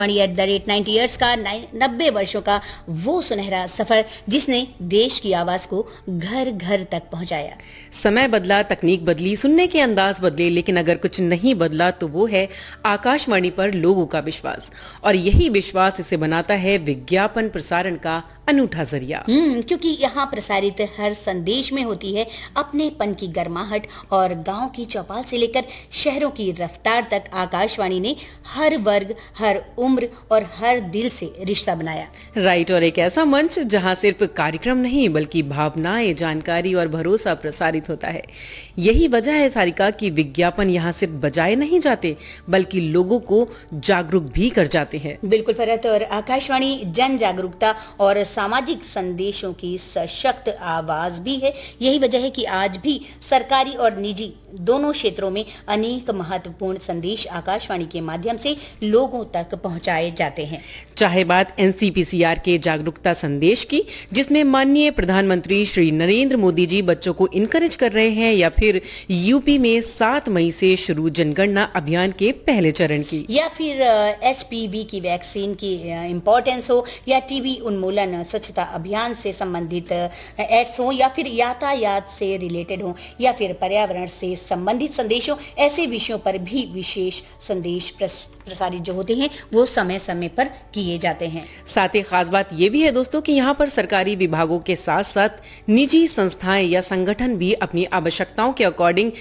@90 years का 90 वर्षों का वो सुनहरा सफर जिसने देश की आवाज को घर घर तक पहुंचाया। समय बदला, तकनीक बदली, सुनने के अंदाज बदले, लेकिन अगर कुछ नहीं बदला तो वो है आकाशवाणी पर लोगों का विश्वास। और यही विश्वास इसे बनाता है विज्ञापन प्रसारण का अनूठा जरिया। क्योंकि यहाँ प्रसारित हर संदेश में होती है अपनेपन की गर्माहट, और गांव की चौपाल से लेकर शहरों की रफ्तार तक आकाशवाणी ने हर वर्ग, हर उम्र और हर दिल से रिश्ता बनाया। राइट, और एक ऐसा मंच जहाँ सिर्फ कार्यक्रम नहीं बल्कि भावनाएं, जानकारी और भरोसा प्रसारित होता है। यही वजह है सारिका कि विज्ञापन यहाँ सिर्फ बजाए नहीं जाते बल्कि लोगों को जागरूक भी कर जाते हैं। बिल्कुल फरहत, और आकाशवाणी जन जागरूकता और सामाजिक संदेशों की सशक्त आवाज भी है। यही वजह है कि आज भी सरकारी और निजी दोनों क्षेत्रों में अनेक महत्वपूर्ण संदेश आकाशवाणी के माध्यम से लोगों तक पहुंचाए जाते हैं। चाहे बात एनसीपीसीआर के जागरूकता संदेश की, जिसमें माननीय प्रधानमंत्री श्री नरेंद्र मोदी जी बच्चों को इनकरेज कर रहे हैं, या फिर यूपी में 7 मई से शुरू जनगणना अभियान के पहले चरण की, या फिर एचपीवी की वैक्सीन की इम्पोर्टेंस हो, या टीबी उन्मूलन स्वच्छता अभियान से संबंधित एड्स हो, या फिर यातायात से रिलेटेड हो, या फिर पर्यावरण से संबंधित संदेशों, ऐसे विषयों पर भी विशेष संदेश प्रसारित जो होते हैं वो समय समय पर किए जाते हैं। साथ ही खास बात ये भी है दोस्तों कि यहाँ पर सरकारी विभागों के साथ साथ निजी संस्थाएं या संगठन भी अपनी आवश्यकताओं के अकॉर्डिंग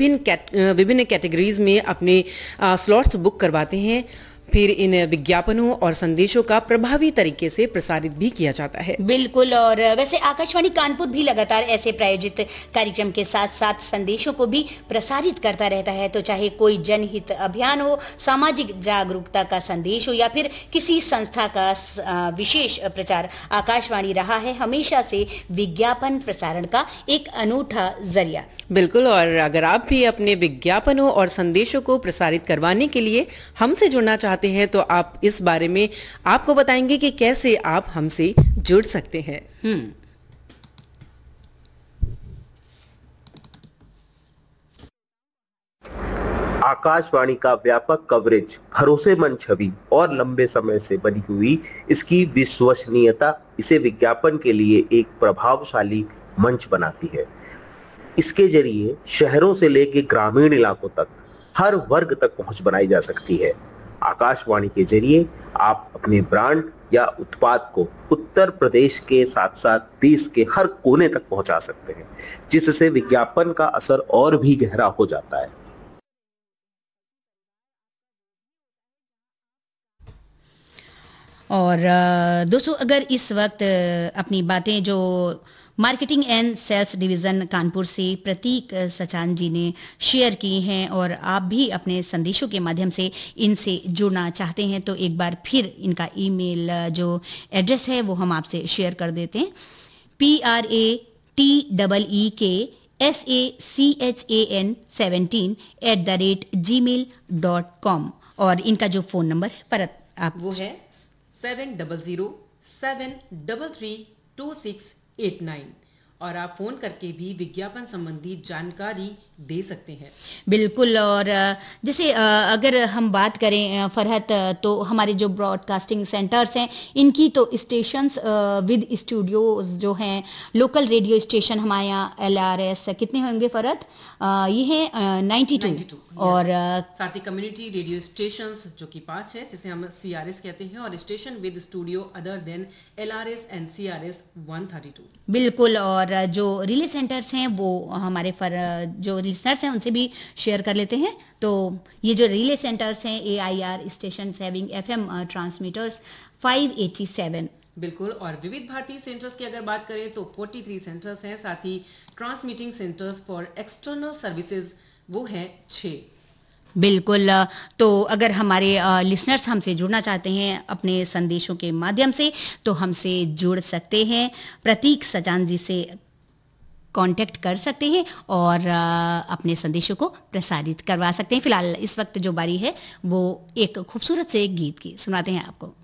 विभिन्न कैटेगरीज में अपने स्लॉट्स बुक करवाते हैं। फिर इन विज्ञापनों और संदेशों का प्रभावी तरीके से प्रसारित भी किया जाता है। बिल्कुल, और वैसे आकाशवाणी कानपुर भी लगातार ऐसे प्रायोजित कार्यक्रम के साथ साथ संदेशों को भी प्रसारित करता रहता है। तो चाहे कोई जनहित अभियान हो, सामाजिक जागरूकता का संदेश हो, या फिर किसी संस्था का विशेष प्रचार, आकाशवाणी रहा है हमेशा से विज्ञापन प्रसारण का एक अनूठा जरिया। बिल्कुल, और अगर आप भी अपने विज्ञापनों और संदेशों को प्रसारित करवाने के लिए हमसे जुड़ना चाहते हैं तो आप इस बारे में आपको बताएंगे कि कैसे आप हमसे जुड़ सकते हैं। आकाशवाणी का व्यापक कवरेज, भरोसेमंद छवि और लंबे समय से बनी हुई इसकी विश्वसनीयता इसे विज्ञापन के लिए एक प्रभावशाली मंच बनाती है। इसके जरिए शहरों से लेकर ग्रामीण इलाकों तक हर वर्ग तक पहुंच बनाई जा सकती है। आकाशवाणी के जरिए आप अपने ब्रांड या उत्पाद को उत्तर प्रदेश के साथ साथ देश के हर कोने तक पहुंचा सकते हैं, जिससे विज्ञापन का असर और भी गहरा हो जाता है। और दोस्तों, अगर इस वक्त अपनी बातें जो marketing and sales division Kanpur से प्रतीक सचान जी ने शेयर की हैं, और आप भी अपने संदेशों के माध्यम से इनसे जुड़ना चाहते हैं, तो एक बार फिर इनका ईमेल जो एड्रेस है वो हम आपसे शेयर कर देते हैं। prateekchan17@gmail.com, और इनका जो फ़ोन नंबर है परत आप वो है 7007332689, और आप फोन करके भी विज्ञापन संबंधी जानकारी दे सकते हैं। बिल्कुल, और जैसे अगर हम बात करें फरहत, तो हमारे जो ब्रॉडकास्टिंग सेंटर्स हैं इनकी तो स्टेशंस विद स्टूडियोज जो हैं, लोकल रेडियो स्टेशन हमारे यहाँ LRS कितने होंगे फरहत? ये है 92 और साथ ही कम्युनिटी रेडियो स्टेशंस जो कि 5 है, जिसे हम CRS कहते हैं, और station with studio other than LRS and CRS 132। बिल्कुल, और जो रिले सेंटर्स हैं वो हमारे जो लिसनर्स हैं उनसे भी शेयर कर लेते हैं। तो ये जो रिले सेंटर्स हैं, AIR station having FM transmitters 587। बिल्कुल, और विविध भारती सेंटर्स की अगर बात करें तो 43 सेंटर्स हैं। साथ ही transmitting centres for external services वो हैं 6। बिल्कुल, तो अगर हमारे लिसनर्स हमसे जुड़ना चाहते हैं अपने संदेशों के माध्यम से, तो हमसे जुड़ सकते हैं, प्रतीक सचान जी से कांटेक्ट कर सकते हैं और अपने संदेशों को प्रसारित करवा सकते हैं। फिलहाल इस वक्त जो बारी है वो एक खूबसूरत से गीत की सुनाते हैं आपको।